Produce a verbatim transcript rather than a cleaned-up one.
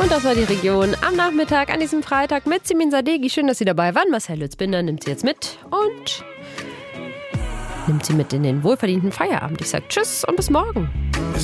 Und das war die Region am Nachmittag an diesem Freitag mit Simin Sadeghi. Schön, dass Sie dabei waren. Marcel Lützbinder nimmt Sie jetzt mit und nimmt Sie mit in den wohlverdienten Feierabend. Ich sage Tschüss und bis morgen.